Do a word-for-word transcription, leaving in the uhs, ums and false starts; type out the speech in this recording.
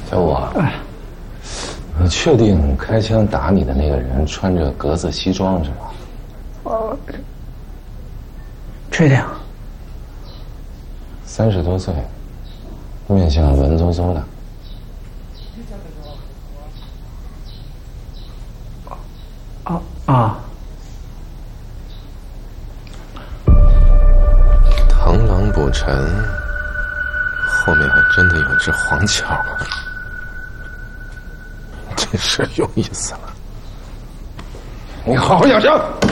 小五啊，哎，你确定开枪打你的那个人穿着格子西装是吧？ 哦，确定。 三十多岁，面相文绉绉的。 啊啊！ 螳螂捕蝉，后面还真的有只黄巧，这事有意思了。你好好养伤。